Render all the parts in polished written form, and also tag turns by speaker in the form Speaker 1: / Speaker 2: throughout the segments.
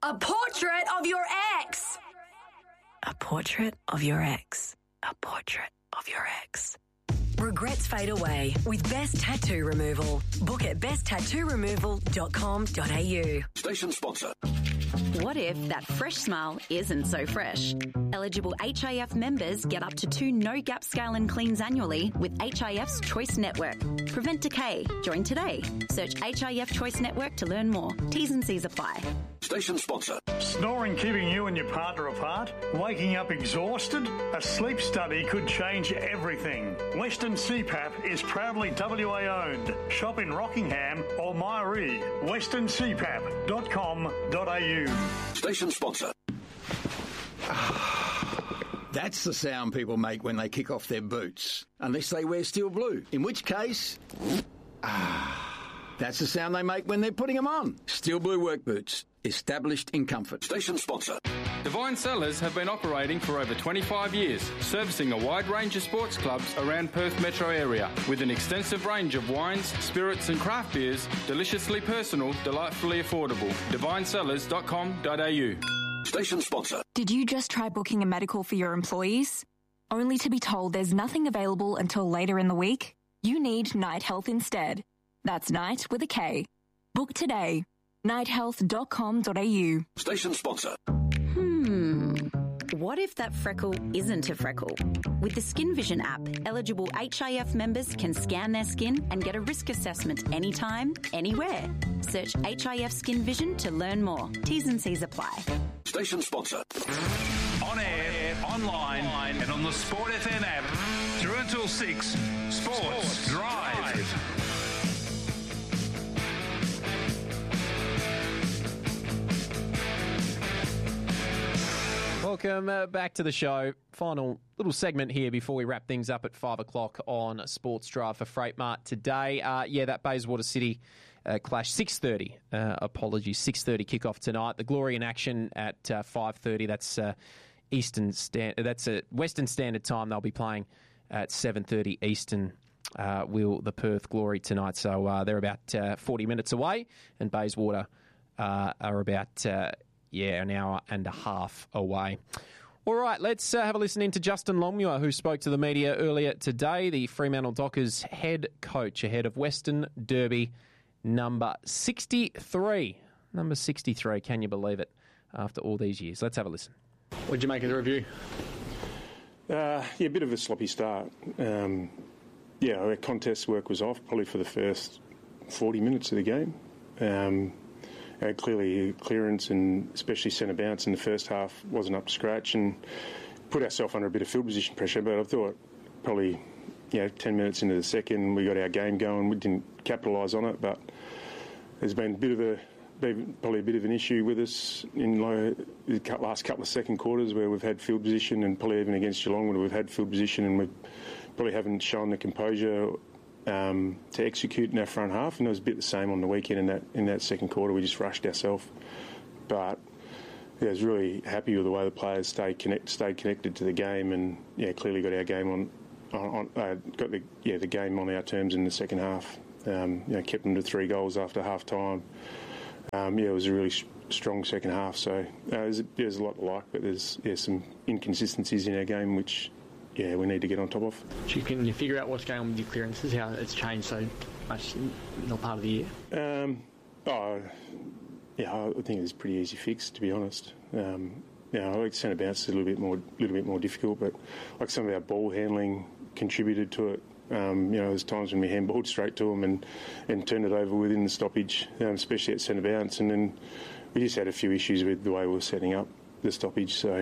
Speaker 1: A portrait of your ex.
Speaker 2: A portrait of your ex. A portrait of your ex.
Speaker 1: Regrets fade away with Best Tattoo Removal. Book at besttattooremoval.com.au.
Speaker 3: Station sponsor.
Speaker 4: What if that fresh smile isn't so fresh? Eligible HIF members get up to 2 no-gap scale and cleans annually with HIF's Choice Network. Prevent decay. Join today. Search HIF Choice Network to learn more. T's and C's apply.
Speaker 3: Station sponsor.
Speaker 5: Snoring keeping you and your partner apart? Waking up exhausted? A sleep study could change everything. Western CPAP is proudly WA owned. Shop in Rockingham or Myrie. westerncpap.com.au.
Speaker 3: Station sponsor.
Speaker 6: That's the sound people make when they kick off their boots. Unless they wear steel blue. In which case... that's the sound they make when they're putting them on. Steel blue work boots. Established in comfort.
Speaker 3: Station sponsor.
Speaker 7: Divine Cellars have been operating for over 25 years, servicing a wide range of sports clubs around Perth metro area, with an extensive range of wines, spirits and craft beers, deliciously personal, delightfully affordable. divinesellars.com.au.
Speaker 3: Station sponsor.
Speaker 8: Did you just try booking a medical for your employees? Only to be told there's nothing available until later in the week? You need Night Health instead. That's Night with a K. Book today. nighthealth.com.au.
Speaker 3: Station sponsor.
Speaker 4: What if that freckle isn't a freckle? With the Skin Vision app, eligible HIF members can scan their skin and get a risk assessment anytime, anywhere. Search HIF Skin Vision to learn more. T's and C's apply.
Speaker 3: Station sponsor.
Speaker 9: On air, online, and on the Sport FM app. Through until 6, Sports Drive.
Speaker 10: Welcome back to the show. Final little segment here before we wrap things up at 5 o'clock on Sports Drive for Freight Mart today. That Bayswater City clash, 6:30. 6:30 kickoff tonight. The Glory in action at 5:30. That's Western Standard Time. They'll be playing at 7:30 Eastern. Will the Perth Glory tonight? So they're about 40 minutes away, and Bayswater are about an hour and a half away. All right, let's have a listen in to Justin Longmuir, who spoke to the media earlier today, the Fremantle Dockers head coach ahead of Western Derby number 63. Number 63, can you believe it, after all these years? Let's have a listen.
Speaker 11: What did you make of the review?
Speaker 12: A bit of a sloppy start. Our contest work was off probably for the first 40 minutes of the game. Clearly clearance and especially centre bounce in the first half wasn't up to scratch and put ourselves under a bit of field position pressure, but I thought probably 10 minutes into the second we got our game going. We didn't capitalise on it, but there's been probably a bit of an issue with us in the last couple of second quarters where we've had field position, and probably even against Geelong when we've had field position and we probably haven't shown the composure to execute in our front half, and it was a bit the same on the weekend in that second quarter. We just rushed ourselves, but I was really happy with the way the players stayed connected to the game, and clearly got our game the game on our terms in the second half. Kept them to 3 goals after half time. It was a really strong second half. So there's a lot to like, but there's some inconsistencies in our game which we need to get on top of.
Speaker 11: Can you figure out what's going on with your clearances, how it's changed so much in the part of the year?
Speaker 12: I think it's a pretty easy fix, to be honest. Like centre bounce is a little bit more difficult, but like some of our ball handling contributed to it. There's times when we handballed straight to them and turned it over within the stoppage, especially at centre bounce, and then we just had a few issues with the way we were setting up the stoppage. So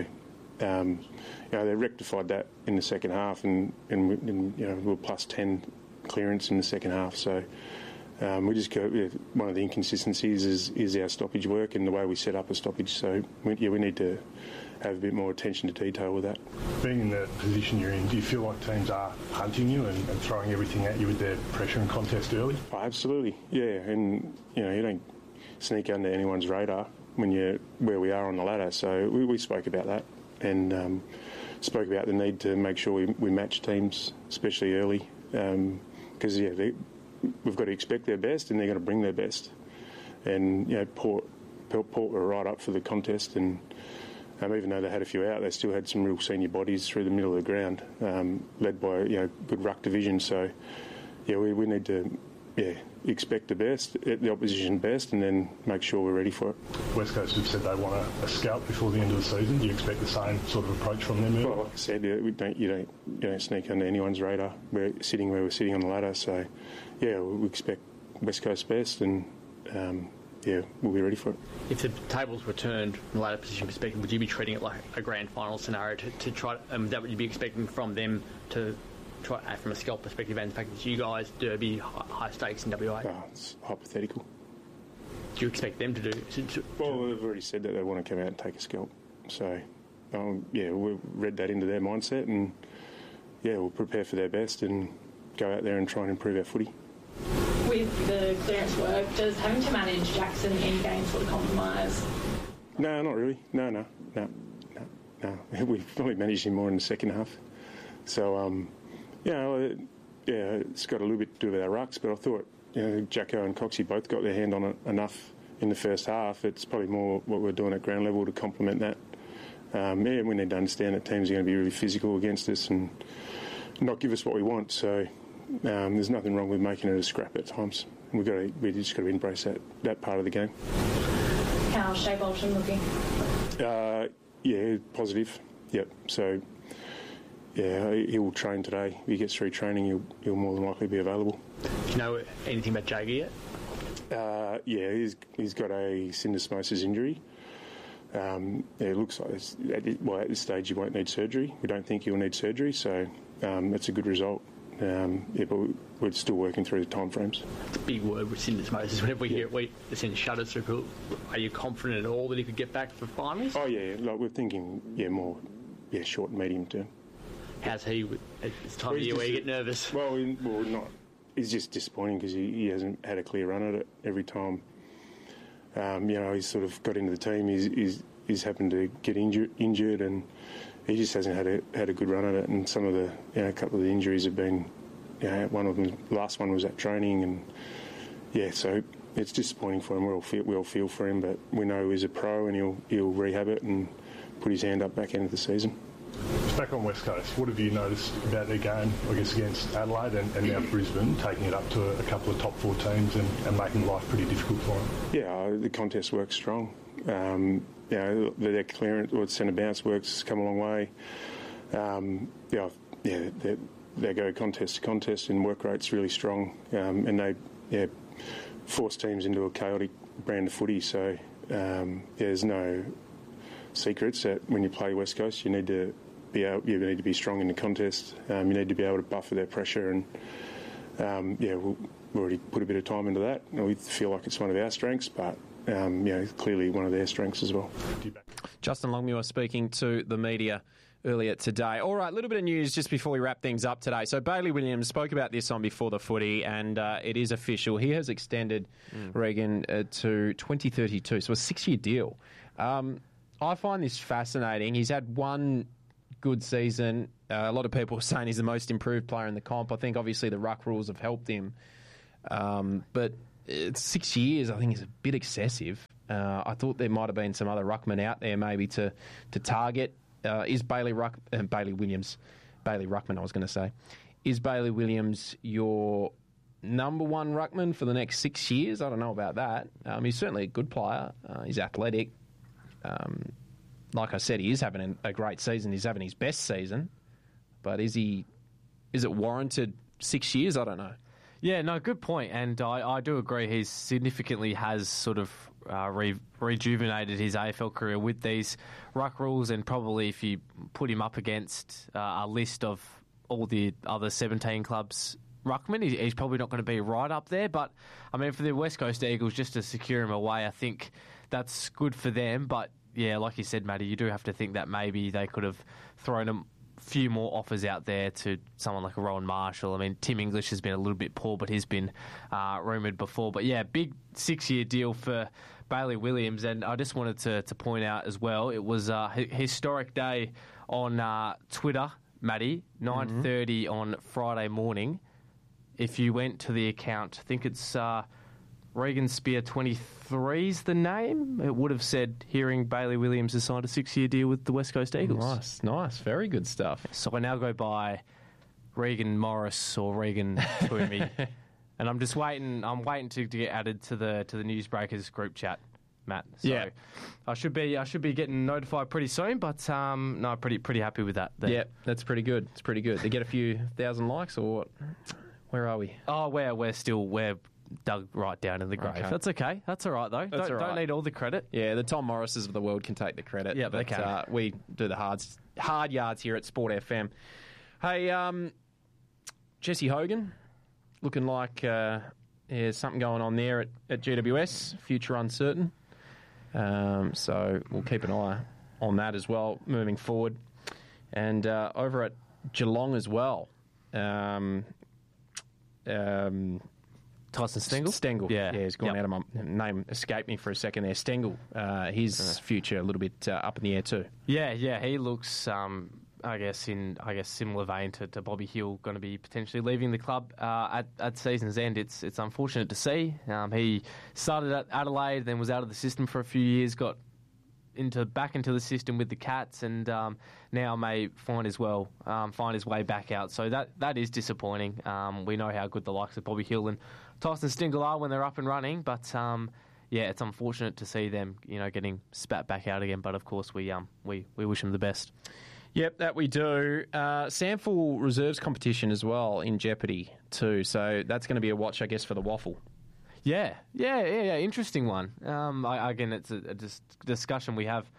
Speaker 12: they rectified that in the second half, and we were plus 10 clearance in the second half. So we just go. One of the inconsistencies is our stoppage work and the way we set up a stoppage. So we need to have a bit more attention to detail with that.
Speaker 13: Being in the position you're in, do you feel like teams are hunting you and throwing everything at you with their pressure and contest early?
Speaker 12: Oh, absolutely, yeah. And you don't sneak under anyone's radar when you're where we are on the ladder. So we spoke about that and spoke about the need to make sure we match teams, especially early, because we've got to expect their best and they're going to bring their best. And Port Port were right up for the contest, and even though they had a few out, they still had some real senior bodies through the middle of the ground, led by good ruck division. So we need to expect the best, the opposition best, and then make sure we're ready for it.
Speaker 13: West Coast have said they want a scout before the end of the season. Do you expect the same sort of approach from them?
Speaker 12: Well, like I said, you don't sneak under anyone's radar. We're sitting where we're sitting on the ladder, so we expect West Coast best, and we'll be ready for it.
Speaker 11: If the tables were turned from a ladder position perspective, would you be treating it like a grand final scenario to try? That would you be expecting from them to try from a scalp perspective, and the fact that you guys derby high stakes in WA?
Speaker 12: It's hypothetical.
Speaker 11: Do you expect them to do?
Speaker 12: Well, they've already said that they want to come out and take a scalp. So, we've read that into their mindset, and we'll prepare for their best and go out there and try and improve our footy.
Speaker 14: With the clearance work, does having to manage Jackson in games sort of compromise?
Speaker 12: No, not really. No. We've probably managed him more in the second half. So, it's got a little bit to do with our rucks, but I thought Jacko and Coxie both got their hand on it enough in the first half. It's probably more what we're doing at ground level to complement that. We need to understand that teams are going to be really physical against us and not give us what we want. So there's nothing wrong with making it a scrap at times. We just got to embrace that part of the game.
Speaker 14: How's Shea Bolton looking?
Speaker 12: Positive. Yep. So. He will train today. If he gets through training, he'll more than likely be available.
Speaker 11: Do you know anything about Jager yet?
Speaker 12: He's got a syndesmosis injury. It looks like at this stage he won't need surgery. We don't think he'll need surgery, so that's a good result. But we're still working through the timeframes.
Speaker 11: It's a big word with syndesmosis. Whenever we hear it, it sends shudders through people. Are you confident at all that he could get back for finals?
Speaker 12: Oh, yeah. Like we're thinking, more short and medium term.
Speaker 11: How's he at this time of year where you get nervous?
Speaker 12: Well, not. It's just disappointing because he hasn't had a clear run at it every time. He's sort of got into the team. He's happened to get injured, and he just hasn't had a good run at it. And some of the a couple of the injuries have been. One of them, the last one was at training, and so it's disappointing for him. We all feel for him, but we know he's a pro, and he'll rehab it and put his hand up back end of the season.
Speaker 13: Back on West Coast, what have you noticed about their game, I guess, against Adelaide and now Brisbane, taking it up to a couple of top four teams and making life pretty difficult for them?
Speaker 12: Yeah, the contest works strong. Their clearance or centre bounce works come a long way. They go contest to contest and work rate's really strong, and they force teams into a chaotic brand of footy. So there's no secrets that when you play West Coast, you need to be strong in the contest. You need to be able to buffer their pressure, and we've already put a bit of time into that. We feel like it's one of our strengths, but clearly one of their strengths as well.
Speaker 10: Justin Longmuir speaking to the media earlier today. All right, a little bit of news just before we wrap things up today. So Bailey Williams spoke about this on Before the Footy, and it is official. He has extended Regan to 2032, so a 6-year deal. I find this fascinating. He's had one good season. A lot of people are saying he's the most improved player in the comp. I think obviously the ruck rules have helped him. But 6 years I think is a bit excessive. I thought there might have been some other ruckmen out there maybe to target. Is Bailey Williams, is Bailey Williams your number one ruckman for the next 6 years? I don't know about that. He's certainly a good player. He's athletic. Like I said, he is having a great season. He's having his best season. But is it warranted 6 years? I don't know.
Speaker 15: Yeah, no, good point. And I do agree he significantly has sort of rejuvenated his AFL career with these ruck rules, and probably if you put him up against a list of all the other 17 clubs ruckman, he's probably not going to be right up there. But, I mean, for the West Coast Eagles, just to secure him away, I think that's good for them. But, yeah, like you said, Matty, you do have to think that maybe they could have thrown a few more offers out there to someone like a Rowan Marshall. I mean, Tim English has been a little bit poor, but he's been rumoured before. But, yeah, big 6-year deal for Bailey Williams. And I just wanted to point out as well, it was a historic day on Twitter, Matty, 9:30 on Friday morning. If you went to the account, I think it's Regan Spear 23's the name. It would have said hearing Bailey Williams has signed a 6-year deal with the West Coast Eagles.
Speaker 10: Nice. Very good stuff.
Speaker 15: So I now go by Regan Morris or Regan Toomey. And I'm just waiting. I'm waiting to get added to the Newsbreakers group chat, Matt. So
Speaker 10: yeah.
Speaker 15: I should be getting notified pretty soon. But no, pretty happy with that.
Speaker 10: Yeah, that's pretty good. It's pretty good. They get a few thousand likes or what? Where are we?
Speaker 15: Oh, we're dug right down in the grave.
Speaker 10: Okay.
Speaker 15: That's okay. That's all right though. Don't need all the credit.
Speaker 10: Yeah, the Tom Morrises of the world can take the credit.
Speaker 15: Yeah, they can.
Speaker 10: We do the hard yards here at Sport FM. Hey, Jesse Hogan. Looking like there's something going on there at GWS. Future uncertain. So we'll keep an eye on that as well moving forward. And over at Geelong as well.
Speaker 15: Tyson Stengel?
Speaker 10: Stengel.
Speaker 15: Yeah.
Speaker 10: He's gone out of my name. Escaped me for a second there. Stengel. His future a little bit up in the air too.
Speaker 15: Yeah. He looks... I guess similar vein to Bobby Hill, going to be potentially leaving the club at season's end. It's unfortunate to see. He started at Adelaide, then was out of the system for a few years, got back into the system with the Cats, and now may find his way back out. So that is disappointing. We know how good the likes of Bobby Hill and Tyson Stengel are when they're up and running, but it's unfortunate to see them getting spat back out again. But of course we wish them the best.
Speaker 10: Yep, that we do. Sample Reserves competition as well in jeopardy too. So that's going to be a watch, I guess, for the Waffle.
Speaker 15: Yeah. Interesting one. Again, it's a discussion we have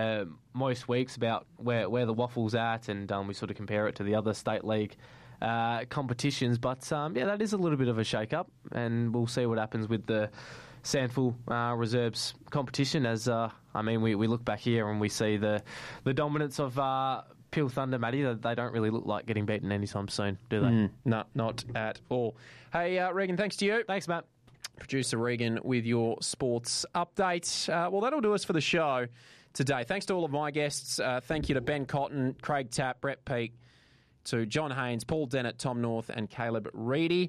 Speaker 15: most weeks about where the Waffle's at, and we sort of compare it to the other state league competitions. But that is a little bit of a shake-up, and we'll see what happens with the Sandful Reserves competition. As we look back here and we see the dominance of Peel Thunder, Matty. They don't really look like getting beaten anytime soon, do they?
Speaker 10: No, not at all. Hey, Regan, thanks to you.
Speaker 15: Thanks, Matt.
Speaker 10: Producer Regan with your sports update. Well, that'll do us for the show today. Thanks to all of my guests. Thank you to Ben Cotton, Craig Tapp, Brett Peake, to John Haynes, Paul Dennett, Tom North and Caleb Reedy.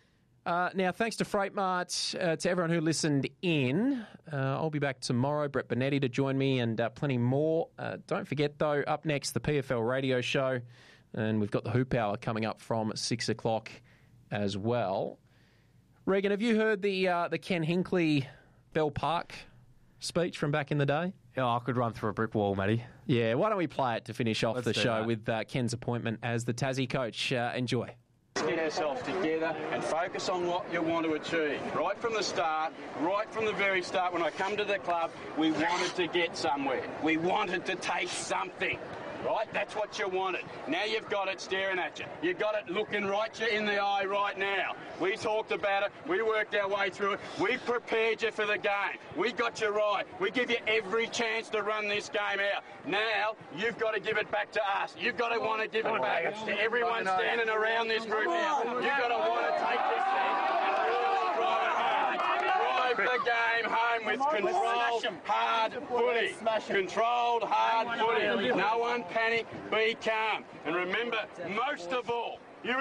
Speaker 10: Now, thanks to Freightmart, to everyone who listened in. I'll be back tomorrow. Brett Bonetti to join me and plenty more. Don't forget, though, up next, the PFL radio show. And we've got the Hoop Hour coming up from 6 o'clock as well. Regan, have you heard the Ken Hinkley Bell Park speech from back in the day?
Speaker 15: Oh, I could run through a brick wall, Matty.
Speaker 10: Yeah, why don't we play it to finish off the show
Speaker 15: that.
Speaker 10: with Ken's appointment as the Tassie coach. Enjoy.
Speaker 16: Let's get ourselves together and focus on what you want to achieve. Right from the start, right from the very start, when I come to the club, we wanted to get somewhere. We wanted to take something. Right? That's what you wanted. Now you've got it staring at you. You've got it looking right you in the eye right now. We talked about it. We worked our way through it. We prepared you for the game. We got you right. We give you every chance to run this game out. Now you've got to give it back to us. You've got to want to give it back to everyone standing around this group now. You've got to want to take this thing and really drive it home. Drive the game home with controlled, hard footy. Controlled, hard footy. No one panic, be calm. And remember, most of all,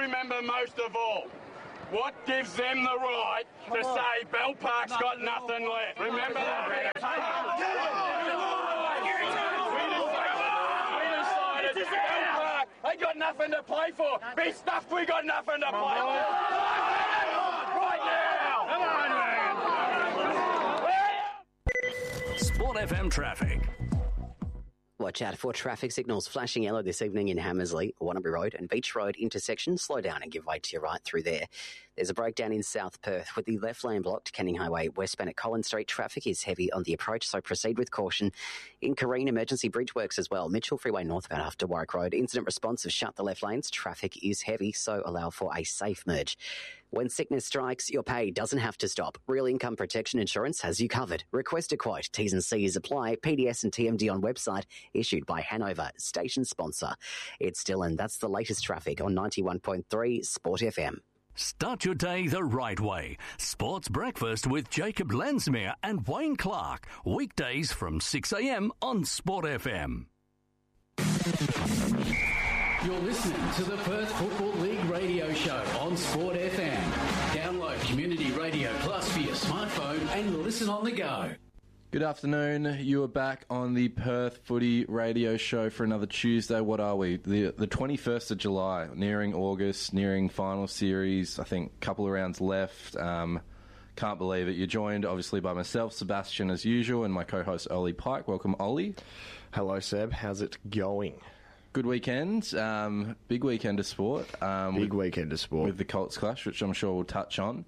Speaker 16: what gives them the right to say Bell Park's got nothing left? Remember that. We decided Bell Park, they got nothing to play for. Be stuffed, we got nothing to play for. Right now. Come on, man.
Speaker 3: Sport FM traffic.
Speaker 17: Watch out for traffic signals flashing yellow this evening in Hammersley, Wannabe Road and Beach Road intersection. Slow down and give way to your right through there. There's a breakdown in South Perth with the left lane blocked. Canning Highway westbound at Collins Street. Traffic is heavy on the approach, so proceed with caution. In Careen, emergency bridge works as well. Mitchell Freeway northbound after Warwick Road. Incident response has shut the left lanes. Traffic is heavy, so allow for a safe merge. When sickness strikes, your pay doesn't have to stop. Real Income Protection Insurance has you covered. Request a quote. T's and C's apply. PDS and TMD on website. Issued by Hanover. Station sponsor. It's Dylan. That's the latest traffic on 91.3 Sport FM.
Speaker 3: Start your day the right way. Sports Breakfast with Jacob Lensmere and Wayne Clark. Weekdays from 6 a.m. on Sport FM.
Speaker 18: You're listening to the Perth Football League radio show on Sport FM. Download Community Radio Plus for your smartphone and listen on the go.
Speaker 19: Good afternoon. You are back on the Perth Footy Radio Show for another Tuesday. What are we? The 21st of July, nearing August, nearing final series. I think a couple of rounds left. Can't believe it. You're joined, obviously, by myself, Sebastian, as usual, and my co-host, Ollie Pike. Welcome, Ollie.
Speaker 20: Hello, Seb. How's it going?
Speaker 19: Good weekend. Big weekend of sport.
Speaker 20: Big weekend of sport.
Speaker 19: With the Colts clash, which I'm sure we'll touch on.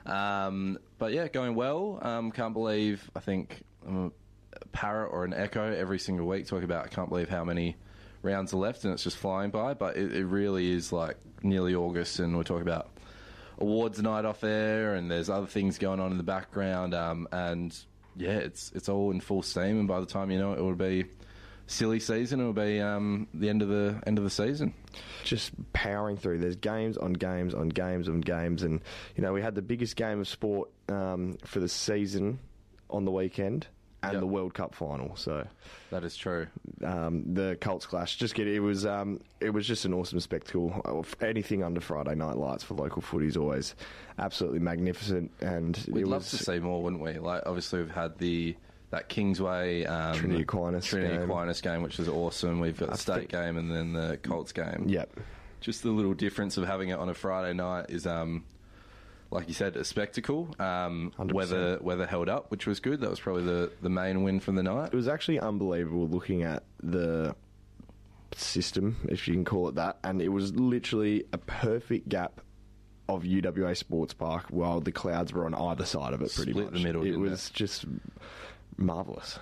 Speaker 19: But yeah, going well. Can't believe, I think, I'm a parrot or an echo every single week talking about, I can't believe how many rounds are left and it's just flying by. But it really is like nearly August and we're talking about awards night off air and there's other things going on in the background. And yeah, it's all in full steam. And by the time you know it will be silly season. It'll be the end of the season.
Speaker 20: Just powering through. There's games on games on games on games, and you know we had the biggest game of sport for the season on the weekend, and the World Cup final. So
Speaker 19: that is true.
Speaker 20: The Colts clash. It was just an awesome spectacle. Anything under Friday night lights for local footy is always absolutely magnificent, and
Speaker 19: we'd love to see more, wouldn't we? Like obviously we've had that Kingsway
Speaker 20: Trinity
Speaker 19: Aquinas game, which was awesome. We've got the state game and then the Colts game.
Speaker 20: Yep.
Speaker 19: Just the little difference of having it on a Friday night is, like you said, a spectacle.
Speaker 20: 100%.
Speaker 19: Weather held up, which was good. That was probably the main win from the night.
Speaker 20: It was actually unbelievable looking at the system, if you can call it that, and it was literally a perfect gap of UWA Sports Park while the clouds were on either side of it pretty much.
Speaker 19: Split the middle,
Speaker 20: it was just marvellous.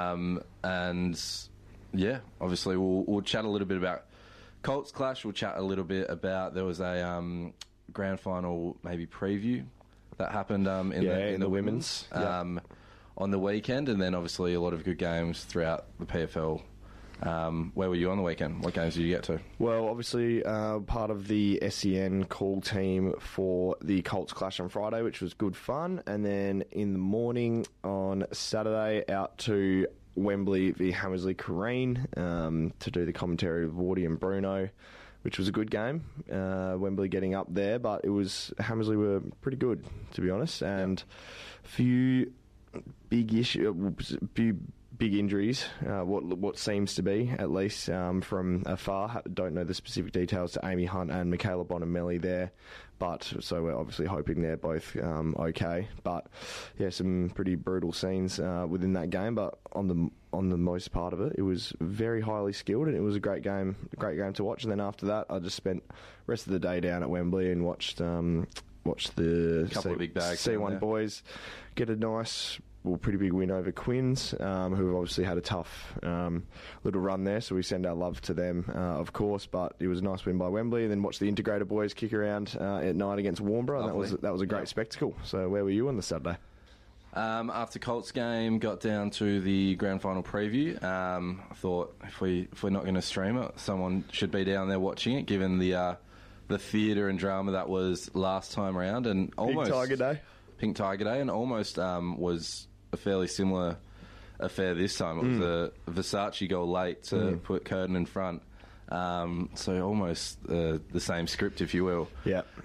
Speaker 19: And yeah, obviously we'll chat a little bit about Colts clash. We'll chat a little bit about, there was a grand final maybe preview that happened in the women's on the weekend, and then obviously a lot of good games throughout the PFL. Where were you on the weekend? What games did you get to?
Speaker 20: Well, obviously part of the SEN call team for the Colts clash on Friday, which was good fun. And then in the morning on Saturday, out to Wembley v Hammersley Careen to do the commentary with Wardy and Bruno, which was a good game. Wembley getting up there, but Hammersley were pretty good, to be honest. And a few big injuries, what seems to be, at least from afar. Don't know the specific details to Amy Hunt and Michaela Bonamelli there, but so we're obviously hoping they're both okay. But yeah, some pretty brutal scenes within that game, but on the most part of it, it was very highly skilled and it was a great game to watch. And then after that, I just spent the rest of the day down at Wembley and watched the
Speaker 19: couple of big bags
Speaker 20: C1 boys get a nice, pretty big win over Quins, who have obviously had a tough little run there, so we send our love to them, of course, but it was a nice win by Wembley, and then watch the Integrated boys kick around at night against Warnbro, and that was a great spectacle. So where were you on the Saturday?
Speaker 19: After Colts game, got down to the grand final preview. I thought if we're not going to stream it, someone should be down there watching it, given the theatre and drama that was last time around, and almost Pink Tiger Day, and almost was a fairly similar affair this time. It was a Versace goal late to put Curtin in front. So almost the same script, if you will.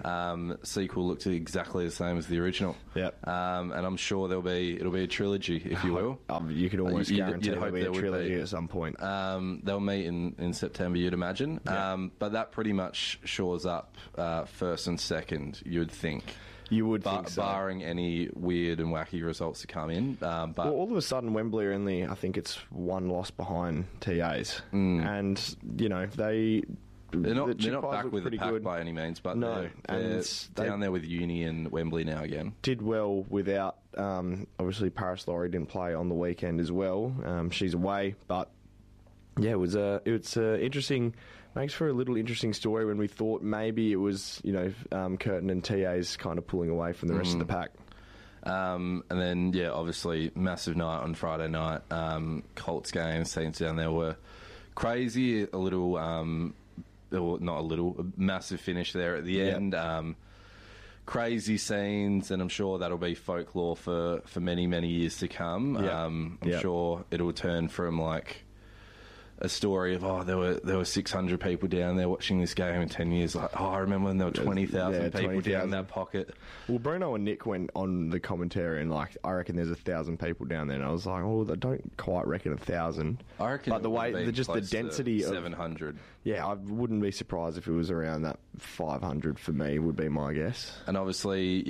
Speaker 19: Sequel looked exactly the same as the original. And I'm sure it'll be a trilogy, if you will.
Speaker 20: You could almost guarantee there'll be a trilogy at some point.
Speaker 19: They'll meet in September, you'd imagine. But that pretty much shores up first and second, you would think.
Speaker 20: You would think so.
Speaker 19: Barring any weird and wacky results to come in. But
Speaker 20: all of a sudden, Wembley are only, I think it's one loss behind TAs. And, you know, they're
Speaker 19: not back with the pack by any means, but they're down there with Uni and Wembley now again.
Speaker 20: Did well without, obviously, Paris Laurie didn't play on the weekend as well. She's away, but yeah, it's interesting. Makes for a little interesting story when we thought maybe it was, you know, Curtin and TA's kind of pulling away from the rest of the pack.
Speaker 19: And then, yeah, obviously, massive night on Friday night. Colts games, teams down there were crazy. A massive finish there at the end. Crazy scenes, and I'm sure that'll be folklore for many, many years to come. I'm sure it'll turn from, like, a story of there were 600 people down there watching this game in 10 years. Like, I remember when there were 20,000 people down in that pocket.
Speaker 20: Well, Bruno and Nick went on the commentary and I reckon there's 1,000 people down there, and I was like, I don't quite reckon 1,000.
Speaker 19: I reckon,
Speaker 20: but the density
Speaker 19: 700.
Speaker 20: Yeah, I wouldn't be surprised if it was around that 500 for me would be my guess.
Speaker 19: And obviously,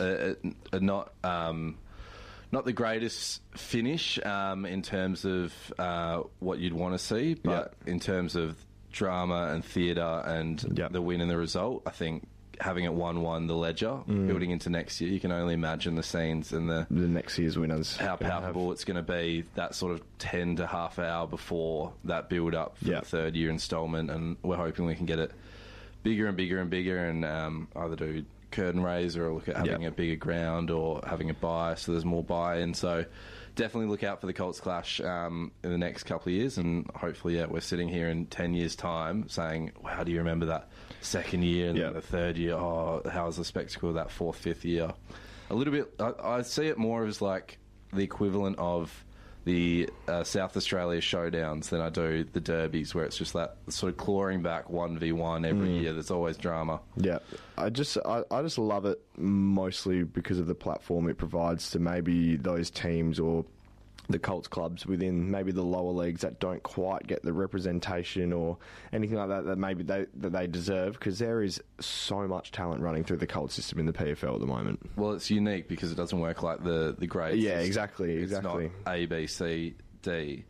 Speaker 19: not the greatest finish in terms of what you'd want to see, but in terms of drama and theatre and the win and the result, I think having it 1-1, the ledger, building into next year, you can only imagine the scenes and the
Speaker 20: next year's winners.
Speaker 19: How palpable it's going to be, that sort of 10 to half hour before that build-up for the third year instalment, and we're hoping we can get it bigger and bigger and bigger, and either do curtain raiser or look at having a bigger ground or having a buy so there's more buy-in. So definitely look out for the Colts Clash in the next couple of years, and hopefully we're sitting here in 10 years time saying, wow, do you remember that second year and then the third year? Oh, how was the spectacle of that fourth, fifth year? A little bit, I see it more as like the equivalent of the South Australia showdowns than I do the derbies, where it's just that sort of clawing back 1v1 every year. There's always drama.
Speaker 20: Yeah, I just love it mostly because of the platform it provides to maybe those teams or the Colts clubs within maybe the lower leagues that don't quite get the representation or anything like that maybe they deserve, because there is so much talent running through the Colts system in the PFL at the moment.
Speaker 19: Well, it's unique because it doesn't work like the grades.
Speaker 20: Yeah, exactly.
Speaker 19: It's not A, B, C, D.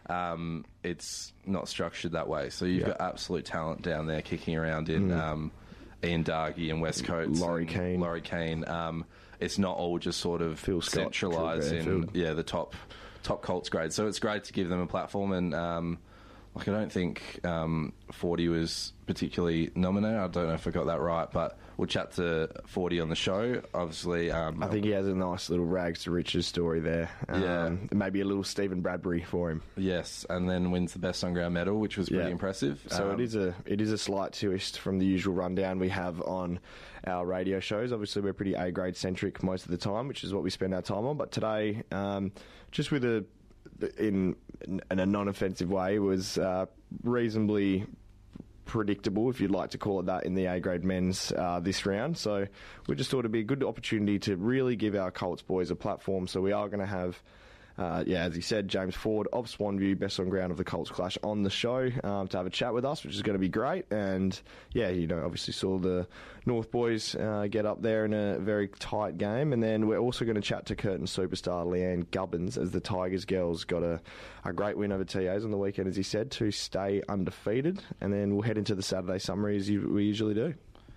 Speaker 19: It's not structured that way. So you've got absolute talent down there kicking around in Ian Dargy and West Coast.
Speaker 20: Laurie Keane.
Speaker 19: It's not all just sort of centralised in the top Colts grades. So it's great to give them a platform, and I don't think 40 was particularly nominated. I don't know if I got that right, but we'll chat to 40 on the show. Obviously, I
Speaker 20: think he has a nice little rags to riches story there. Maybe a little Stephen Bradbury for him.
Speaker 19: Yes, and then wins the best on ground medal, which was pretty impressive.
Speaker 20: So it is a slight twist from the usual rundown we have on our radio shows. Obviously, we're pretty A-grade centric most of the time, which is what we spend our time on. But today, just with in a non-offensive way, was reasonably predictable, if you'd like to call it that, in the A-grade men's this round. So we just thought it'd be a good opportunity to really give our Colts boys a platform. So we are going to have, as he said, James Ford of Swanview, best on ground of the Colts Clash, on the show to have a chat with us, which is going to be great. And obviously saw the North boys get up there in a very tight game. And then we're also going to chat to Curtin superstar Leanne Gubbins, as the Tigers girls got a great win over TAs on the weekend, as he said, to stay undefeated. And then we'll head into the Saturday summary as we usually do.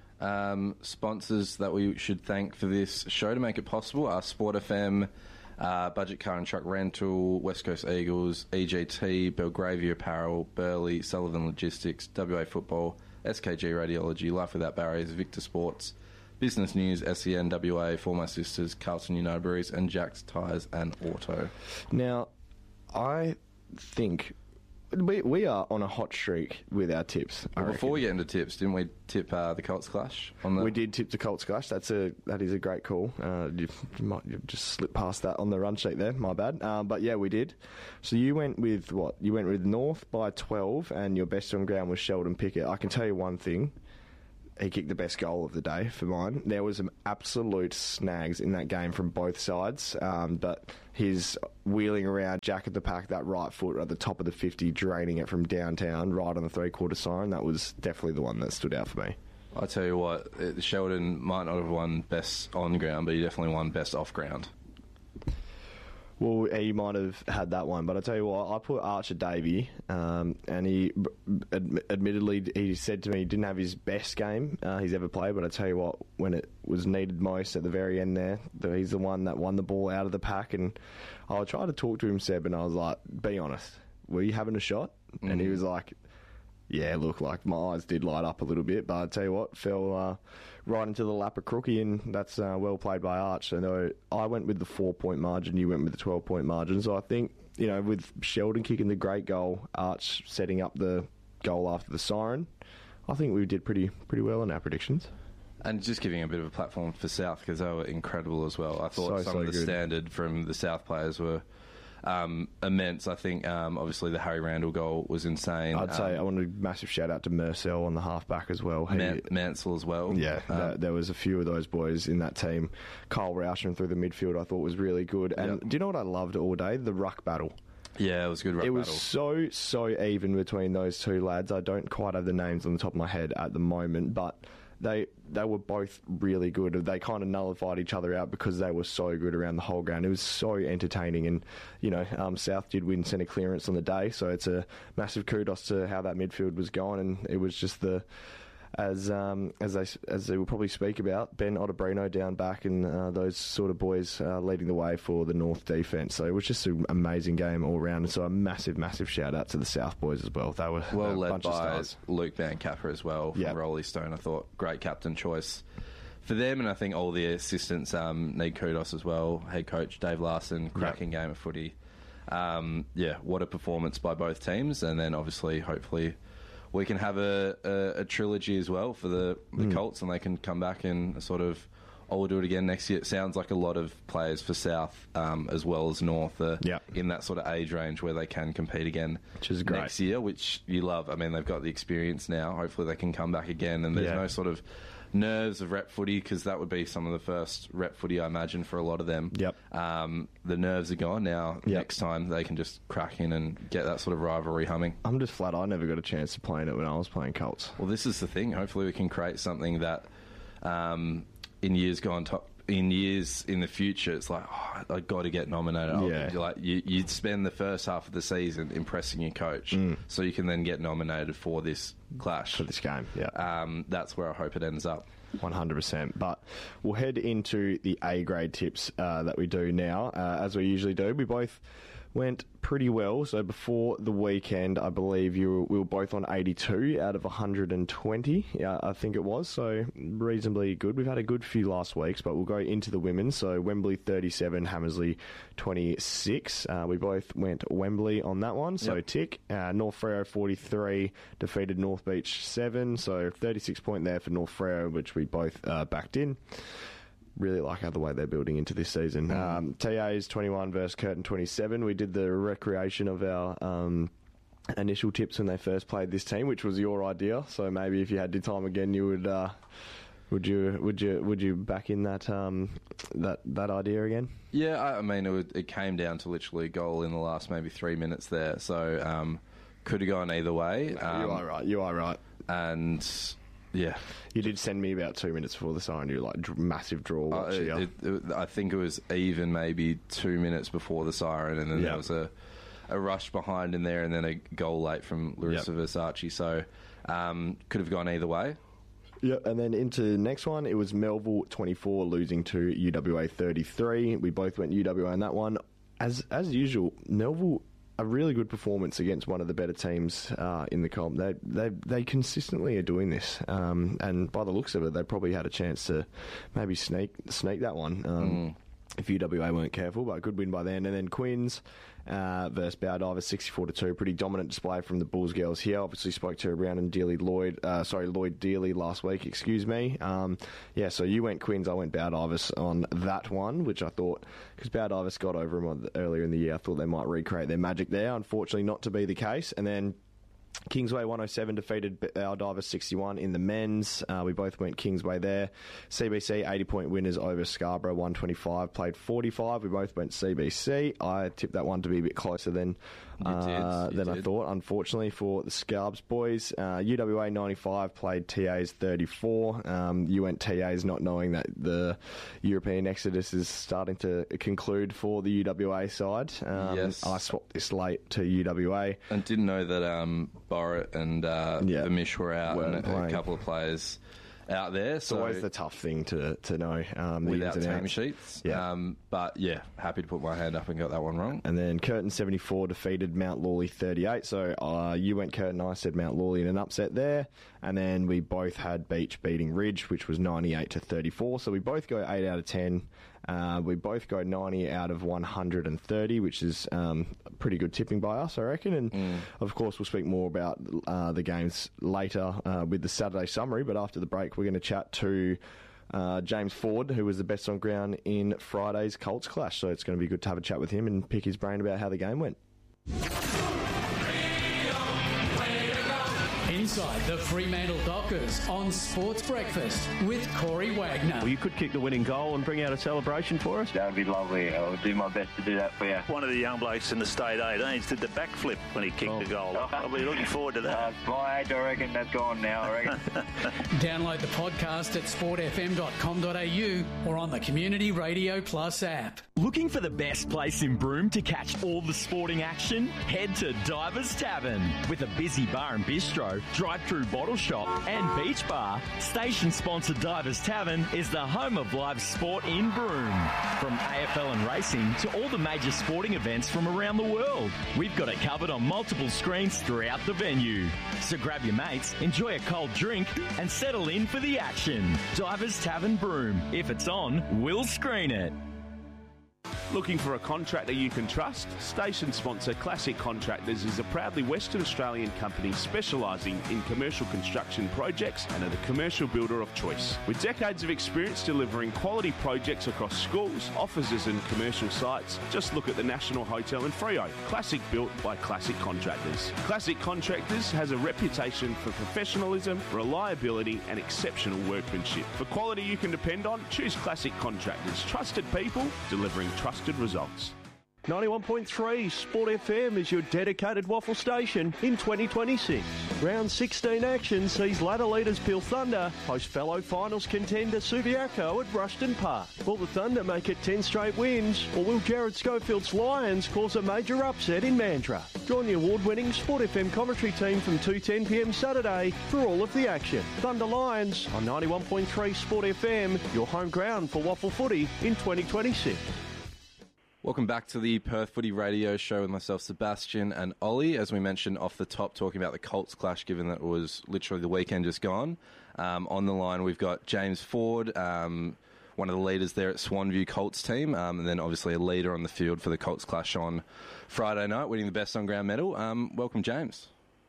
Speaker 19: Sponsors that we should thank for this show to make it possible are Sport FM, Budget Car and Truck Rental, West Coast Eagles, EGT, Belgravia Apparel, Burley, Sullivan Logistics, WA Football, SKG Radiology, Life Without Barriers, Victor Sports, Business News, SEN, WA, For My Sisters, Carlton United Breweries, and Jack's Tyres and Auto.
Speaker 20: Now, I think we are on a hot streak with our tips.
Speaker 19: Well, before we get into tips, didn't we tip the Colts Clash?
Speaker 20: We did tip the Colts Clash. That is a great call. You've just slipped past that on the run sheet there. My bad. But yeah, we did. So you went with what? You went with North by 12, and your best on ground was Sheldon Pickett. I can tell you one thing. He kicked the best goal of the day for mine. There was some absolute snags in that game from both sides, but his wheeling around Jack at the pack, that right foot at the top of the 50, draining it from downtown right on the three-quarter siren, that was definitely the one that stood out for me.
Speaker 19: I tell you what, Sheldon might not have won best on ground, but he definitely won best off ground.
Speaker 20: Well, he might have had that one, but I tell you what, I put Archer Davey, and he admittedly, he said to me he didn't have his best game he's ever played, but I tell you what, when it was needed most at the very end there, he's the one that won the ball out of the pack. And I tried to talk to him, Seb, and I was like, be honest, were you having a shot? Mm-hmm. And he was like, yeah, look, like my eyes did light up a little bit, but I tell you what, fell right into the lap of Crookie, and that's well played by Arch. So I went with the 4-point margin, you went with the 12-point margin. So I think, with Sheldon kicking the great goal, Arch setting up the goal after the siren, I think we did pretty well in our predictions.
Speaker 19: And just giving a bit of a platform for South, because they were incredible as well. I thought some of the standard from the South players were immense. I think obviously the Harry Randall goal was insane.
Speaker 20: I'd say I want a massive shout out to Murcell on the halfback as well.
Speaker 19: Mansell as well.
Speaker 20: Yeah, there was a few of those boys in that team. Kyle Rauschen through the midfield I thought was really good. And do you know what I loved all day? The ruck battle.
Speaker 19: Yeah, it was a good ruck battle.
Speaker 20: It was so even between those two lads. I don't quite have the names on the top of my head at the moment, but they were both really good. They kind of nullified each other out because they were so good around the whole ground. It was so entertaining, and South did win centre clearance on the day, so it's a massive kudos to how that midfield was going. And it was just as they will probably speak about, Ben Ottobrino down back and those sort of boys leading the way for the North defence. So it was just an amazing game all round. And so a massive shout out to the South boys as well. They were
Speaker 19: well led
Speaker 20: bunch
Speaker 19: by
Speaker 20: of stars.
Speaker 19: Luke Van Capper as well from Rolly Stone. I thought great captain choice for them, and I think all the assistants need kudos as well. Head coach Dave Larson, cracking game of footy. What a performance by both teams, and then obviously hopefully we can have a trilogy as well for the Colts, and they can come back and sort of, we'll do it again next year. It sounds like a lot of players for South as well as North are in that sort of age range where they can compete again next year, which you love. I mean, they've got the experience now. Hopefully they can come back again, and there's no sort of nerves of rep footy, because that would be some of the first rep footy, I imagine, for a lot of them. The nerves are gone now. Next time they can just crack in and get that sort of rivalry humming.
Speaker 20: I'm just flat. I never got a chance to play in it when I was playing Colts.
Speaker 19: Well, this is the thing. Hopefully we can create something that in years in the future, it's like, I've got to get nominated. You'd spend the first half of the season impressing your coach, so you can then get nominated for this clash.
Speaker 20: For this game,
Speaker 19: that's where I hope it ends up.
Speaker 20: 100%. But we'll head into the A-grade tips that we do now. As we usually do, we both went pretty well. So before the weekend, I believe we were both on 82 out of 120, I think it was. So reasonably good. We've had a good few last weeks, but we'll go into the women. So Wembley 37, Hammersley 26. We both went Wembley on that one, so tick. North Freo 43, defeated North Beach 7. So 36 point there for North Freo, which we both backed in. Really like how the way they're building into this season. TA's 21 versus Curtin 27. We did the recreation of our initial tips when they first played this team, which was your idea. So maybe if you had the time again, you would you back in that that idea again?
Speaker 19: Yeah, I mean it came down to literally a goal in the last maybe 3 minutes there. So could have gone either way.
Speaker 20: You are right.
Speaker 19: And yeah,
Speaker 20: you did send me about 2 minutes before the siren. You were like massive draw.
Speaker 19: I think it was even maybe 2 minutes before the siren, and then there was a rush behind in there, and then a goal late from Larissa Versace. So could have gone either way.
Speaker 20: Yeah, and then into the next one, it was Melville 24 losing to UWA 33. We both went UWA in that one. As usual, Melville, a really good performance against one of the better teams in the comp. They consistently are doing this, and by the looks of it, they probably had a chance to maybe sneak that one if UWA weren't careful. But a good win by then. And then Quins versus Bowdiver 64-2. Pretty dominant display from the Bulls girls here. Obviously spoke to Brown and Lloyd Dealey last week. Excuse me. So you went Quins, I went Bowdivers on that one, which I thought, because Bowdivers got over them earlier in the year, I thought they might recreate their magic there. Unfortunately, not to be the case. And then Kingsway 107 defeated Bowdivers 61 in the men's. We both went Kingsway there. CBC 80-point winners over Scarborough 125, played 45. We both went CBC. I tipped that one to be a bit closer than I thought, unfortunately, for the Scarbs boys. UWA 95 played TAs 34. You went TAs not knowing that the European exodus is starting to conclude for the UWA side.
Speaker 19: Yes.
Speaker 20: I swapped this late to UWA.
Speaker 19: And didn't know that Borrett and Amish were out, and a couple of players out there.
Speaker 20: It's always the tough thing to know.
Speaker 19: Without team sheets. But happy to put my hand up and got that one wrong.
Speaker 20: And then Curtin 74 defeated Mount Lawley 38. So you went Curtin, I said Mount Lawley in an upset there. And then we both had Beach beating Ridge, which was 98-34. So we both go 8 out of 10. We both go 90 out of 130, which is pretty good tipping by us, I reckon. And of course, we'll speak more about the games later with the Saturday summary. But after the break, we're going to chat to James Ford, who was the best on ground in Friday's Colts clash. So it's going to be good to have a chat with him and pick his brain about how the game went.
Speaker 18: Inside the Fremantle Dockers on Sports Breakfast with Corey Wagner.
Speaker 21: Well, you could kick the winning goal and bring out a celebration for us.
Speaker 22: That would be lovely. I'll do my best to do that for you.
Speaker 23: One of the young blokes in the state 18s did the backflip when he kicked the goal. I'll be looking forward to that.
Speaker 22: My age, I reckon that's gone now, I reckon.
Speaker 18: Download the podcast at sportfm.com.au or on the Community Radio Plus app.
Speaker 24: Looking for the best place in Broome to catch all the sporting action? Head to Divers Tavern. With a busy bar and bistro, drive-through bottle shop and beach bar, station-sponsored Divers Tavern is the home of live sport in Broome. From AFL and racing to all the major sporting events from around the world, we've got it covered on multiple screens throughout the venue. So grab your mates, enjoy a cold drink and settle in for the action. Divers Tavern Broome. If it's on, we'll screen it.
Speaker 21: Looking for a contractor you can trust? Station sponsor Classic Contractors is a proudly Western Australian company specialising in commercial construction projects and are the commercial builder of choice. With decades of experience delivering quality projects across schools, offices and commercial sites, just look at the National Hotel in Freo. Classic built by Classic Contractors. Classic Contractors has a reputation for professionalism, reliability and exceptional workmanship. For quality you can depend on, choose Classic Contractors. Trusted people delivering trusted results. 91.3 Sport FM is your dedicated waffle station in 2026. Round 16 action sees ladder leaders Peel Thunder host fellow finals contender Subiaco at Rushton Park. Will the Thunder make it 10 straight wins, or will Jared Schofield's Lions cause a major upset in Mandurah? Join the award-winning Sport FM commentary team from 2:10pm Saturday for all of the action. Thunder Lions on 91.3 Sport FM, your home ground for waffle footy in 2026.
Speaker 19: Welcome back to the Perth Footy Radio Show with myself, Sebastian and Ollie. As we mentioned off the top, talking about the Colts clash, given that it was literally the weekend just gone. On the line, we've got James Ford, one of the leaders there at Swanview Colts team, and then obviously a leader on the field for the Colts clash on Friday night, winning the best on-ground medal. Welcome, James.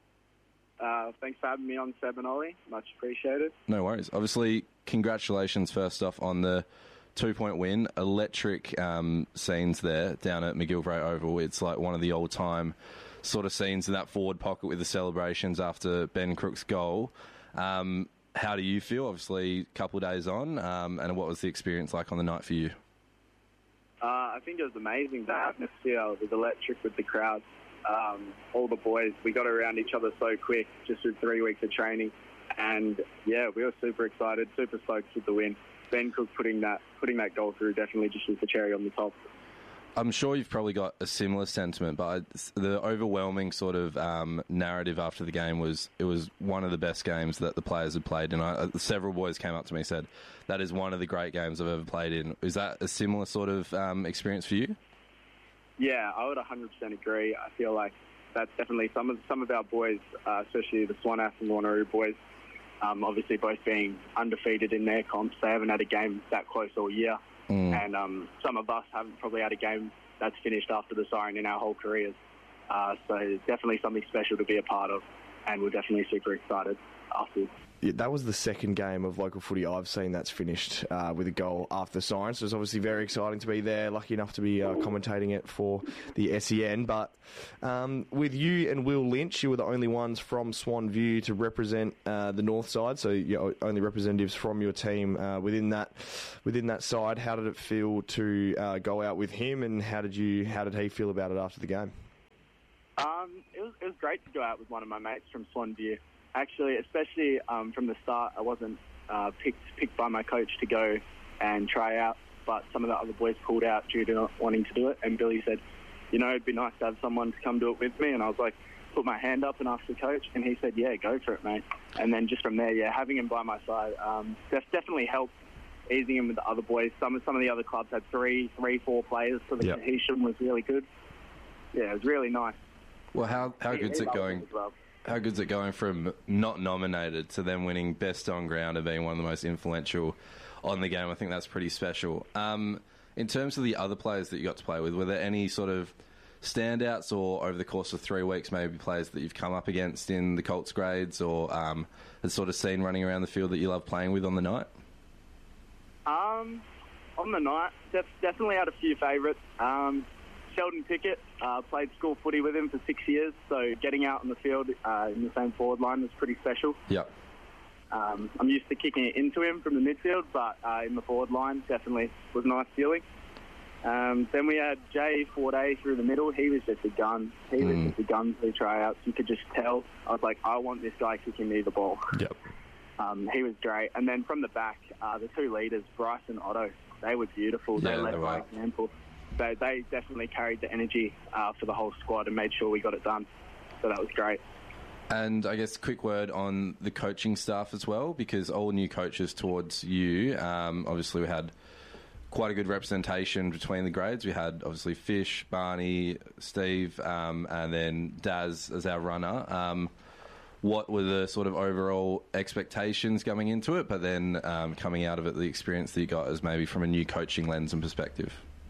Speaker 25: Thanks for having me on, Seb and Ollie. Much appreciated.
Speaker 19: No worries. Obviously, congratulations first off on the 2-point win. Electric scenes there down at McGilvray Oval. It's like one of the old-time sort of scenes in that forward pocket with the celebrations after Ben Crook's goal. How do you feel? Obviously, a couple of days on, and what was the experience like on the night for you?
Speaker 25: I think it was amazing. The atmosphere was electric with the crowd. All the boys, we got around each other so quick, just with 3 weeks of training. And, yeah, we were super excited, super stoked with the win. Ben Cook putting that goal through definitely just was the cherry on the top.
Speaker 19: I'm sure you've probably got a similar sentiment, but the overwhelming sort of narrative after the game was it was one of the best games that the players had played. And several boys came up to me and said, that is one of the great games I've ever played in. Is that a similar sort of experience for you?
Speaker 25: Yeah, I would 100% agree. I feel like that's definitely some of our boys, especially the Swanath and Wanneroo boys, obviously both being undefeated in their comps. They haven't had a game that close all year. And some of us haven't probably had a game that's finished after the siren in our whole careers. So it's definitely something special to be a part of, and we're definitely super excited afterwards.
Speaker 20: Yeah, that was the second game of local footy I've seen that's finished with a goal after the siren, so it's obviously very exciting to be there, lucky enough to be commentating it for the SEN. But with you and Will Lynch, you were the only ones from Swanview to represent the north side, so you're only representatives from your team within that side. How did it feel to go out with him, and how did he feel about it after the game?
Speaker 25: It was great to go out with one of my mates from Swanview. Actually, especially from the start, I wasn't picked by my coach to go and try out, but some of the other boys pulled out due to not wanting to do it. And Billy said, it'd be nice to have someone to come do it with me. And I was like, put my hand up and asked the coach, and he said, yeah, go for it, mate. And then just from there, having him by my side, definitely helped easing him with the other boys. Some of the other clubs had three, 4 players, so the cohesion was really good. Yeah, it was really nice.
Speaker 19: Well, how good's it going? How good's it going from not nominated to then winning best on ground and being one of the most influential on the game? I think that's pretty special. In terms of the other players that you got to play with, were there any sort of standouts, or over the course of 3 weeks, maybe players that you've come up against in the Colts grades, or had sort of seen running around the field that you love playing with on the night?
Speaker 25: On the night, definitely had a few favourites. Sheldon Pickett, played school footy with him for 6 years, so getting out on the field in the same forward line was pretty special.
Speaker 19: Yep.
Speaker 25: I'm used to kicking it into him from the midfield, but in the forward line definitely was a nice feeling. Then we had Jay Forday through the middle. He was just a gun. He was just a gun for the tryouts. You could just tell. I was like, I want this guy kicking me the ball.
Speaker 20: Yep.
Speaker 25: He was great. And then from the back, the two leaders, Bryce and Otto, they were beautiful.
Speaker 19: Yeah,
Speaker 25: they led
Speaker 19: they
Speaker 25: by
Speaker 19: were.
Speaker 25: example. They definitely carried the energy for the whole squad and made sure we got it done. So that was great.
Speaker 19: And I guess quick word on the coaching staff as well, because all new coaches towards you, obviously we had quite a good representation between the grades. We had obviously Fish, Barney, Steve, and then Daz as our runner. What were the sort of overall expectations coming into it, but then coming out of it, the experience that you got as maybe from a new coaching lens and perspective?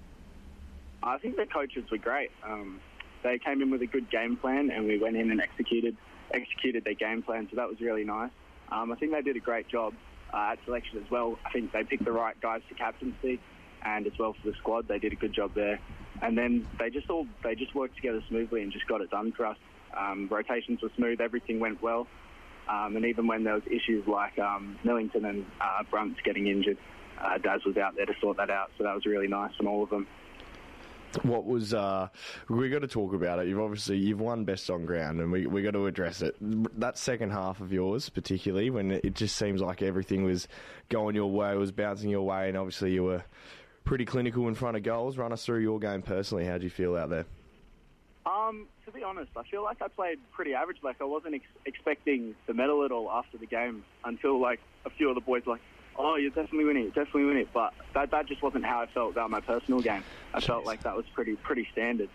Speaker 25: I think the coaches were great. They came in with a good game plan, and we went in and executed their game plan, so that was really nice. I think they did a great job at selection as well. I think they picked the right guys for captaincy, and as well for the squad, they did a good job there. And then they just worked together smoothly and just got it done for us. Rotations were smooth, everything went well, and even when there was issues like Millington and Brunts getting injured, Daz was out there to sort that out, so that was really nice from all of them.
Speaker 20: What was we got to talk about it? You've won best on ground, and we got to address it. That second half of yours, particularly when it just seems like everything was going your way, was bouncing your way, and obviously you were pretty clinical in front of goals. Run us through your game personally. How do you feel out there?
Speaker 25: To be honest, I feel like I played pretty average. Like I wasn't expecting the medal at all after the game until like a few of the boys were like, oh, you're definitely winning it. But that just wasn't how I felt about my personal game. I felt like that was pretty standard.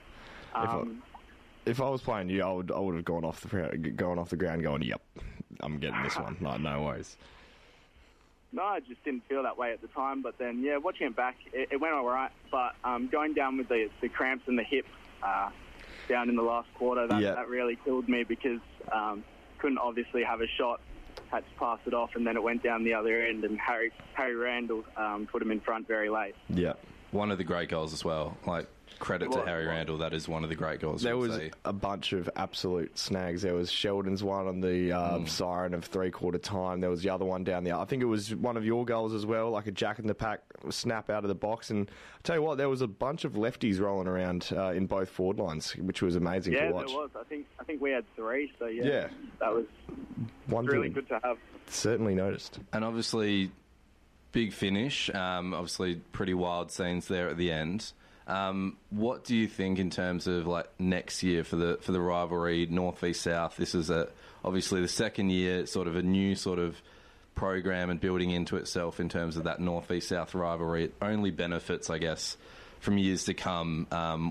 Speaker 20: If I was playing you, I would have gone off the ground going, yep, I'm getting this one. No worries.
Speaker 25: No, I just didn't feel that way at the time. But then, yeah, watching it back, it went all right. But going down with the cramps in the hip down in the last quarter, that really killed me because couldn't obviously have a shot. Had to pass it off, and then it went down the other end, and Harry Randall put him in front very late.
Speaker 20: Yeah.
Speaker 19: One of the great goals as well. Like, credit to Harry Randall. That is one of the great goals.
Speaker 20: There was a bunch of absolute snags. There was Sheldon's one on the siren of three-quarter time. There was the other one down the... I think it was one of your goals as well, like a jack-in-the-pack snap out of the box. And I tell you what, there was a bunch of lefties rolling around in both forward lines, which was amazing to watch.
Speaker 25: Yeah, there was. I think we had three, so yeah. That was really good to have.
Speaker 20: Certainly noticed.
Speaker 19: And obviously, big finish. Obviously, pretty wild scenes there at the end. What do you think in terms of like next year for the rivalry, North v South? This is obviously the second year, sort of a new sort of program and building into itself in terms of that North v South rivalry. It only benefits, I guess, from years to come.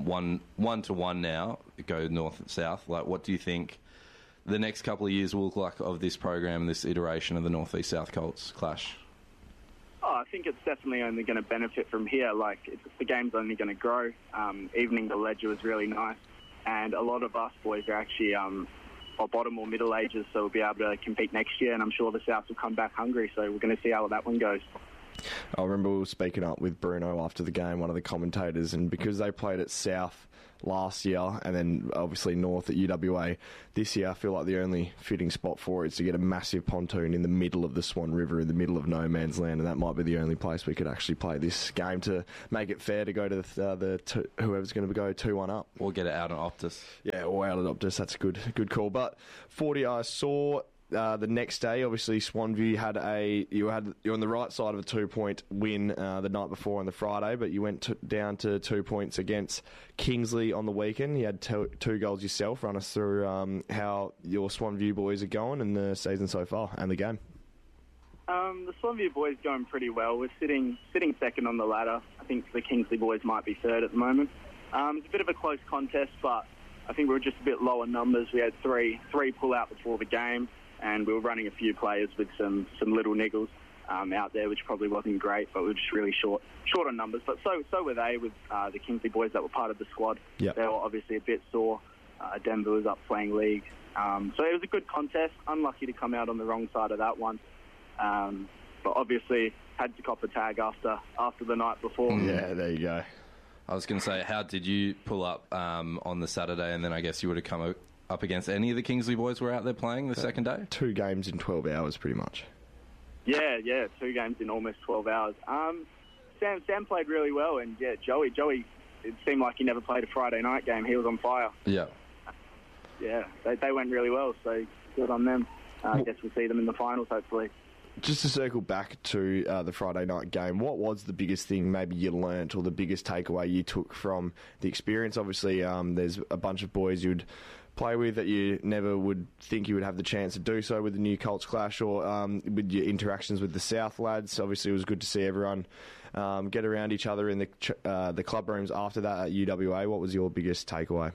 Speaker 19: 1-1 now, go North and South. Like, what do you think the next couple of years will look like of this program, this iteration of the North v South Colts clash?
Speaker 25: Oh, I think it's definitely only going to benefit from here. Like, the game's only going to grow. Evening the Ledger was really nice. And a lot of us boys are actually bottom or middle ages, so we'll be able to compete next year. And I'm sure the South will come back hungry, so we're going to see how that one goes.
Speaker 20: I remember we were speaking up with Bruno after the game, one of the commentators, and because they played at South last year and then obviously North at UWA this year, I feel like the only fitting spot for it is to get a massive pontoon in the middle of the Swan River, in the middle of no man's land, and that might be the only place we could actually play this game to make it fair to go to whoever's going to go 2-1 up.
Speaker 19: Or get it out on Optus.
Speaker 20: Yeah, or out at Optus. That's a good call. But 40, I saw... the next day, obviously, Swanview you're on the right side of a 2-point win the night before on the Friday, but you went down to 2 points against Kingsley on the weekend. You had two goals yourself. Run us through how your Swanview boys are going in the season so far and the game.
Speaker 25: The Swanview boys going pretty well. We're sitting second on the ladder. I think the Kingsley boys might be third at the moment. It's a bit of a close contest, but I think we were just a bit low in numbers. We had three pull out before the game, and we were running a few players with some little niggles out there, which probably wasn't great, but we were just really short on numbers. But so were they with the Kingsley boys that were part of the squad.
Speaker 20: Yep.
Speaker 25: They were obviously a bit sore. Denver was up playing league. So it was a good contest. Unlucky to come out on the wrong side of that one. But obviously had to cop a tag after the night before.
Speaker 20: Yeah, there you go.
Speaker 19: I was going to say, how did you pull up on the Saturday, and then I guess you would have come up against any of the Kingsley boys were out there playing the second day?
Speaker 20: 2 games in 12 hours, pretty much.
Speaker 25: Yeah, 2 games in almost 12 hours. Sam played really well, and Joey, it seemed like he never played a Friday night game. He was on fire.
Speaker 19: Yeah.
Speaker 25: Yeah, they went really well, so good on them. I guess we'll see them in the finals, hopefully.
Speaker 20: Just to circle back to the Friday night game, what was the biggest thing maybe you learnt or the biggest takeaway you took from the experience? Obviously, there's a bunch of boys you'd play with that you never would think you would have the chance to do so with the new Colts Clash, or with your interactions with the South lads. Obviously, it was good to see everyone get around each other in the club rooms after that at UWA. What was your biggest takeaway?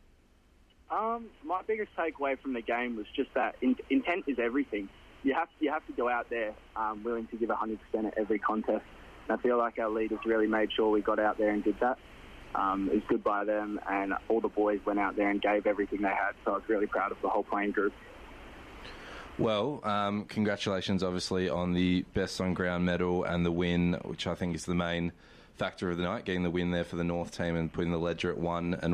Speaker 25: My biggest takeaway from the game was just that intent is everything. You have to go out there willing to give 100% at every contest. And I feel like our leaders really made sure we got out there and did that. It was good by them, and all the boys went out there and gave everything they had. So I was really proud of the whole playing group.
Speaker 19: Well, congratulations, obviously, on the Best on Ground medal and the win, which I think is the main factor of the night, getting the win there for the North team and putting the ledger at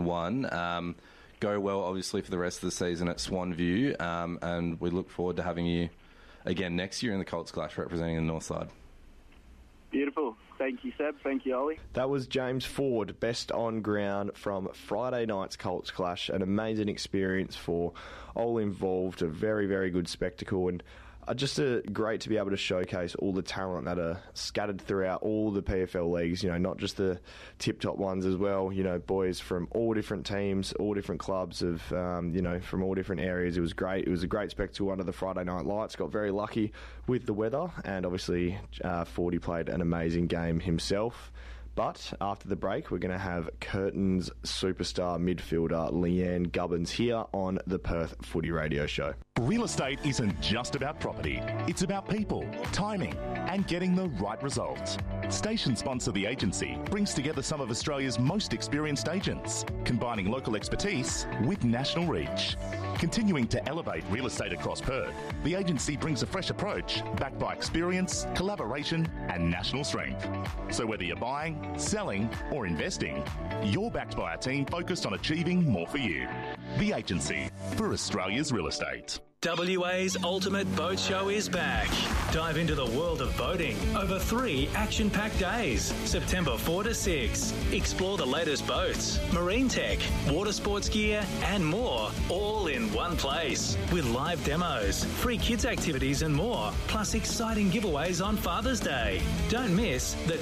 Speaker 19: 1-1. Go well, obviously, for the rest of the season at Swanview, and we look forward to having you again next year in the Colts Clash representing the North side.
Speaker 25: Beautiful. Thank you, Seb. Thank you, Ollie.
Speaker 20: That was James Ford, best on ground from Friday night's Colts Clash. An amazing experience for all involved, a very, very good spectacle, and just great to be able to showcase all the talent that are scattered throughout all the PFL leagues, not just the tip-top ones as well, boys from all different teams, all different clubs of, from all different areas. It was great. It was a great spectacle under the Friday Night Lights. Got very lucky with the weather, and obviously Fordy played an amazing game himself. But after the break, we're going to have Curtin's superstar midfielder Leanne Gubbins here on the Perth Footy Radio Show.
Speaker 1: Real estate isn't just about property. It's about people, timing, and getting the right results. Station sponsor The Agency brings together some of Australia's most experienced agents, combining local expertise with national reach. Continuing to elevate real estate across Perth, The Agency brings a fresh approach backed by experience, collaboration, and national strength. So whether you're buying, selling, or investing, you're backed by a team focused on achieving more for you. The Agency, for Australia's real estate.
Speaker 2: WA's Ultimate Boat Show is back. Dive into the world of boating over 3 action-packed days, September 4 to 6. Explore the latest boats, marine tech, water sports gear, and more, all in one place. With live demos, free kids activities and more, plus exciting giveaways on Father's Day. Don't miss the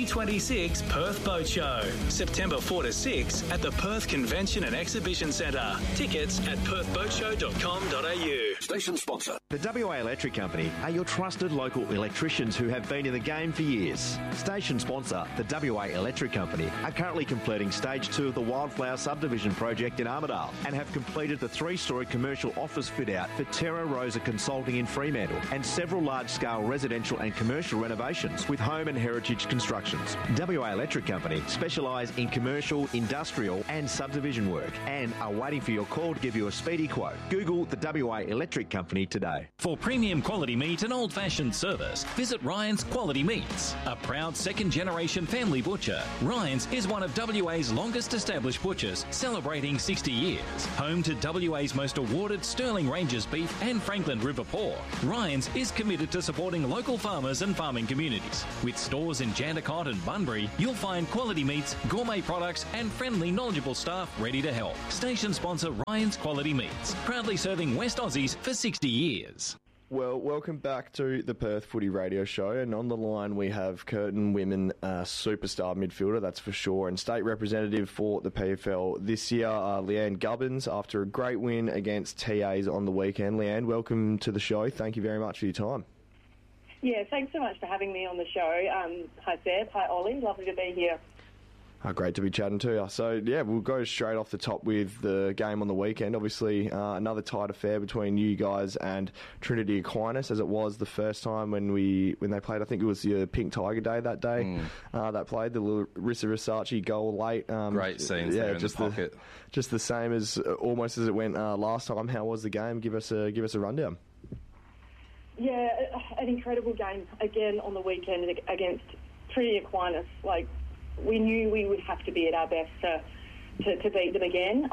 Speaker 2: 2026 Perth Boat Show, September 4 to 6 at the Perth Convention and Exhibition Centre. Tickets at perthboatshow.com.au.
Speaker 5: Station sponsor. The WA Electric Company are your trusted local electricians who have been in the game for years. Station sponsor, the WA Electric Company, are currently completing Stage 2 of the Wildflower Subdivision project in Armidale and have completed the 3-storey commercial office fit-out for Terra Rosa Consulting in Fremantle and several large-scale residential and commercial renovations with home and heritage constructions. WA Electric Company specialise in commercial, industrial and subdivision work and are waiting for your call to give you a speedy quote. Google the WA Electric Company today.
Speaker 6: For premium quality meat and old-fashioned service, visit Ryan's Quality Meats. A proud second-generation family butcher, Ryan's is one of WA's longest-established butchers, celebrating 60 years. Home to WA's most awarded Sterling Ranges beef and Franklin River pork, Ryan's is committed to supporting local farmers and farming communities. With stores in Jandakot and Bunbury, you'll find quality meats, gourmet products and friendly, knowledgeable staff ready to help. Station sponsor Ryan's Quality Meats, proudly serving West Aussies for 60 years.
Speaker 20: Well, welcome back to the Perth Footy Radio Show, and on the line we have Curtin women superstar midfielder, that's for sure, and state representative for the PFL this year, Leanne Gubbins, after a great win against TAs on the weekend. Leanne, welcome to the show. Thank you very much for your time.
Speaker 7: Yeah, thanks so much for having me on the show. Hi Seb, hi Ollie, lovely to be here.
Speaker 20: Great to be chatting to you. So, yeah, we'll go straight off the top with the game on the weekend. Obviously, another tight affair between you guys and Trinity Aquinas, as it was the first time when they played. I think it was the Pink Tiger Day that day that played. The Larissa Versace goal late.
Speaker 19: Great scenes there in the pocket.
Speaker 20: Just the same as almost as it went last time. How was the game? Give us a rundown.
Speaker 7: Yeah, an incredible game again on the weekend against Trinity Aquinas. Like, we knew we would have to be at our best to beat them again.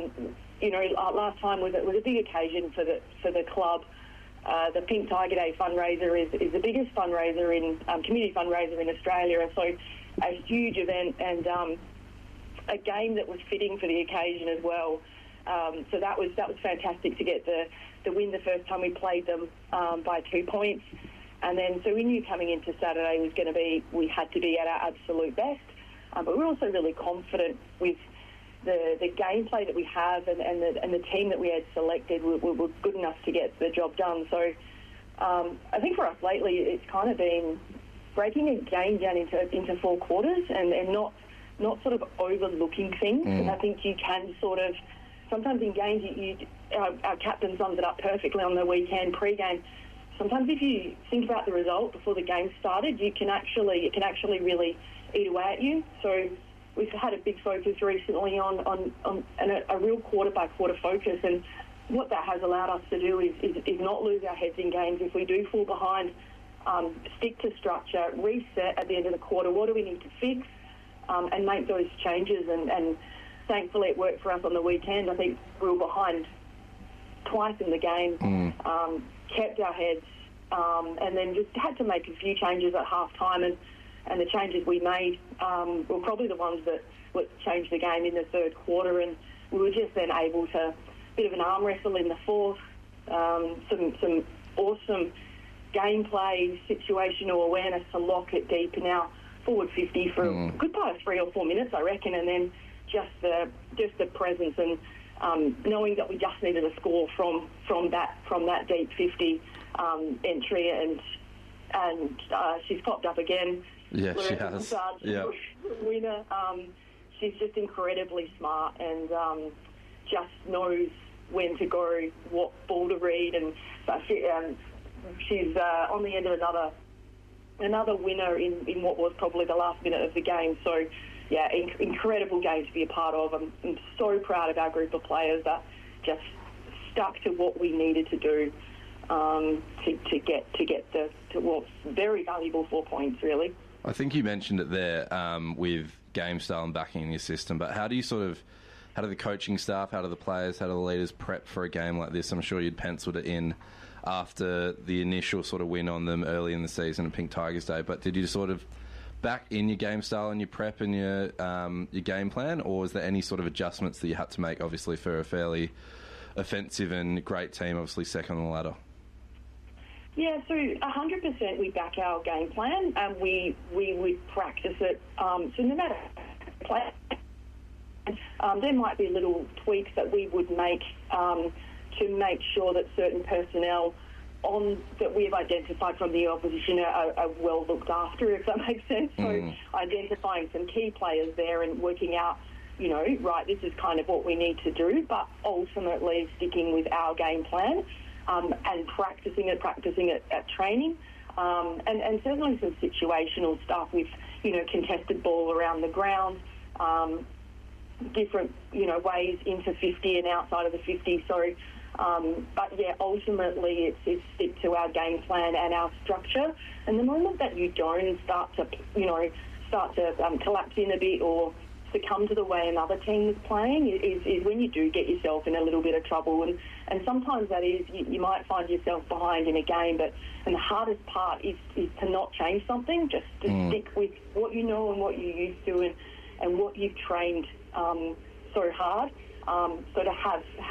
Speaker 7: Last time was a big occasion for the club. The Pink Tiger Day fundraiser is the biggest fundraiser community fundraiser in Australia, and so a huge event and a game that was fitting for the occasion as well. So that was fantastic to get the win the first time we played them by 2 points. And then, so we knew coming into Saturday we had to be at our absolute best. But we're also really confident with the gameplay that we have and the team that we had selected were good enough to get the job done. So I think for us lately, it's kind of been breaking a game down into 4 quarters and not sort of overlooking things. And I think you can sort of, sometimes in games, our captain sums it up perfectly on the weekend pre-game. Sometimes if you think about the result before the game started, it can actually really eat away at you. So we've had a big focus recently on a real quarter-by-quarter focus, and what that has allowed us to do is not lose our heads in games. If we do fall behind, stick to structure, reset at the end of the quarter, what do we need to fix, and make those changes. And thankfully it worked for us on the weekend. I think we were behind twice in the game, kept our heads, and then just had to make a few changes at half-time, and the changes we made were probably the ones that changed the game in the third quarter, and we were just then able to, bit of an arm wrestle in the fourth, some awesome gameplay, situational awareness to lock it deep in our forward 50 for a good part of 3 or 4 minutes, I reckon, and then just the presence and knowing that we just needed a score from that deep 50 entry, and she's popped up again.
Speaker 19: Yeah, she has. Yeah,
Speaker 7: winner. She's just incredibly smart and just knows when to go, what ball to read, and she's on the end of another winner in what was probably the last minute of the game. So, yeah, incredible game to be a part of. I'm so proud of our group of players that just stuck to what we needed to do to get to what's very valuable 4 points, really.
Speaker 19: I think you mentioned it there with game style and backing in your system, but how do the coaching staff, how do the players, how do the leaders prep for a game like this? I'm sure you'd penciled it in after the initial sort of win on them early in the season at Pink Tigers Day, but did you sort of back in your game style and your prep and your game plan, or was there any sort of adjustments that you had to make, obviously, for a fairly offensive and great team, obviously second on the ladder?
Speaker 7: Yeah, so 100% we back our game plan and we would practice it. So no matter play, there might be little tweaks that we would make to make sure that certain personnel that we've identified from the opposition are well looked after, if that makes sense. So identifying some key players there and working out, right, this is kind of what we need to do, but ultimately sticking with our game plan. And practicing it at training, and certainly some situational stuff with, contested ball around the ground, different, ways into 50 and outside of the 50. So, but yeah, ultimately it's stick to our game plan and our structure. And the moment that you don't start to collapse in a bit or succumb to the way another team is playing is when you do get yourself in a little bit of trouble, and sometimes that is you might find yourself behind in a game, and the hardest part is to not change something, just to stick with what you know and what you're used to and what you've trained so hard, so to have